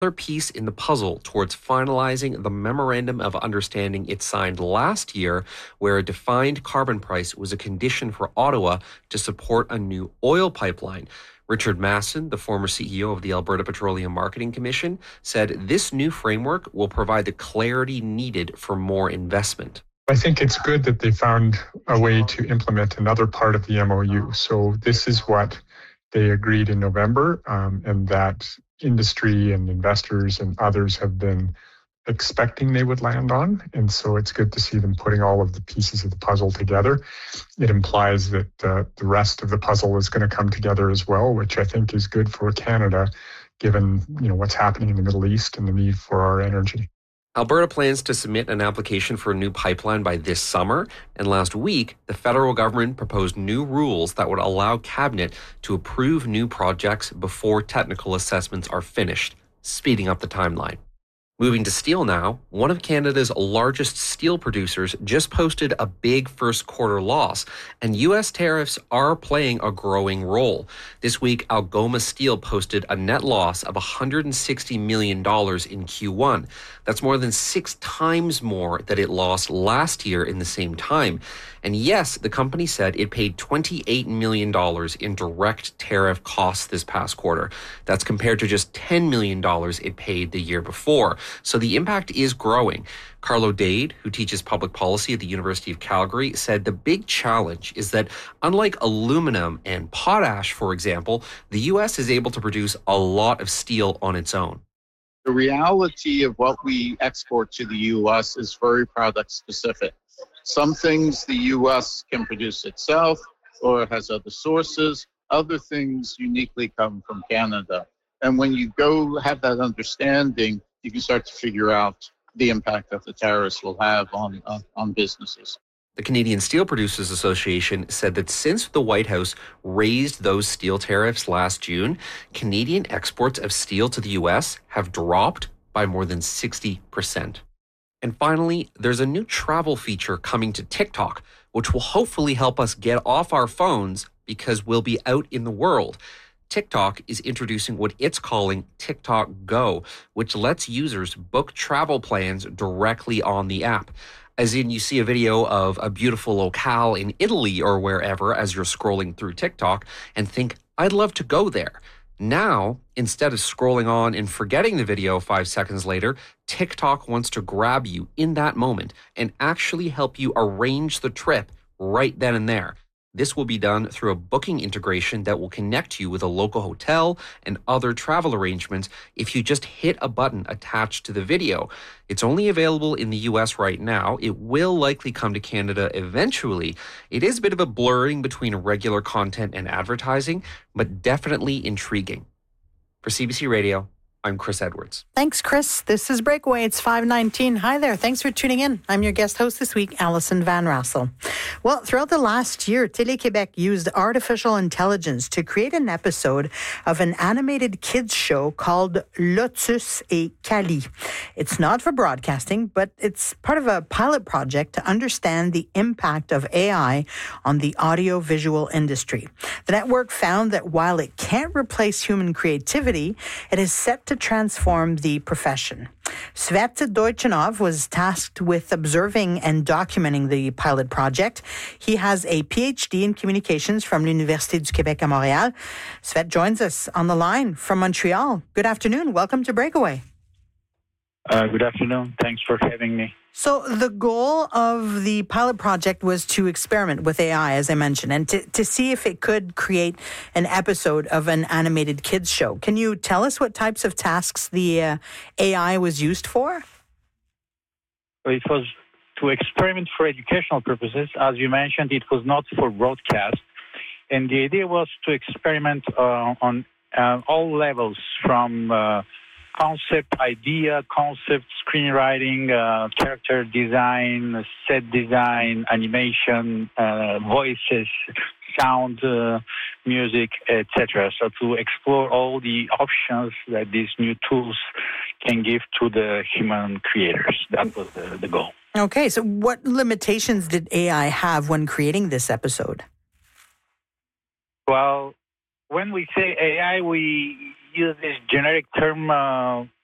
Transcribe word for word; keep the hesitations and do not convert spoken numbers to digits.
Another piece in the puzzle towards finalizing the Memorandum of Understanding it signed last year, where a defined carbon price was a condition for Ottawa to support a new oil pipeline. Richard Masson, the former C E O of the Alberta Petroleum Marketing Commission, said this new framework will provide the clarity needed for more investment. I think it's good that they found a way to implement another part of the M O U. So this is what they agreed in November, um, and that industry and investors and others have been expecting they would land on. And so it's good to see them putting all of the pieces of the puzzle together. It implies that uh, the rest of the puzzle is going to come together as well, which I think is good for Canada, given you know what's happening in the Middle East and the need for our energy. Alberta plans to submit an application for a new pipeline by this summer, and last week, the federal government proposed new rules that would allow Cabinet to approve new projects before technical assessments are finished, speeding up the timeline. Moving to steel now, one of Canada's largest steel producers just posted a big first quarter loss, and U S tariffs are playing a growing role. This week, Algoma Steel posted a net loss of one hundred sixty million dollars in Q one. That's more than six times more that it lost last year in the same time. And yes, the company said it paid twenty-eight million dollars in direct tariff costs this past quarter. That's compared to just ten million dollars it paid the year before. So the impact is growing. Carlo Dade, who teaches public policy at the University of Calgary, said the big challenge is that unlike aluminum and potash, for example, the U S is able to produce a lot of steel on its own. The reality of what we export to the U S is very product specific. Some things the U S can produce itself or has other sources. Other things uniquely come from Canada. And when you go have that understanding, you can start to figure out the impact that the tariffs will have on, on, on businesses. The Canadian Steel Producers Association said that since the White House raised those steel tariffs last June, Canadian exports of steel to the U S have dropped by more than sixty percent. And finally, there's a new travel feature coming to TikTok, which will hopefully help us get off our phones because we'll be out in the world. TikTok is introducing what it's calling TikTok Go, which lets users book travel plans directly on the app. As in, you see a video of a beautiful locale in Italy or wherever as you're scrolling through TikTok and think, I'd love to go there. Now, instead of scrolling on and forgetting the video five seconds later, TikTok wants to grab you in that moment and actually help you arrange the trip right then and there. This will be done through a booking integration that will connect you with a local hotel and other travel arrangements if you just hit a button attached to the video. It's only available in the U S right now. It will likely come to Canada eventually. It is a bit of a blurring between regular content and advertising, but definitely intriguing. For C B C Radio, I'm Chris Edwards. Thanks, Chris. This is Breakaway. It's five nineteen. Hi there. Thanks for tuning in. I'm your guest host this week, Alison Van Rassel. Well, throughout the last year, Télé-Québec used artificial intelligence to create an episode of an animated kids show called Lotus et Cali. It's not for broadcasting, but it's part of a pilot project to understand the impact of A I on the audiovisual industry. The network found that while it can't replace human creativity, it is set to to transform the profession. Svet Deutschenov was tasked with observing and documenting the pilot project. He has a P H D in communications from l'Université du Québec à Montréal. Svet joins us on the line from Montreal. Good afternoon. Welcome to Breakaway. Uh, good afternoon. Thanks for having me. So the goal of the pilot project was to experiment with A I, as I mentioned, and to, to see if it could create an episode of an animated kids show. Can you tell us what types of tasks the uh, A I was used for? It was to experiment for educational purposes. As you mentioned, it was not for broadcast. And the idea was to experiment uh, on uh, all levels, from uh, concept, idea, concept, screenwriting, uh, character design, set design, animation, uh, voices, sound, uh, music, et cetera. So to explore all the options that these new tools can give to the human creators. That was the, the goal. Okay, so what limitations did A I have when creating this episode? Well, when we say A I, we use this generic term uh,